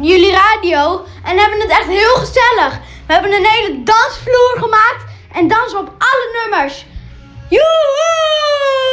jullie radio en hebben het echt heel gezellig. We hebben een hele dansvloer gemaakt en dansen op alle nummers. Joehoe!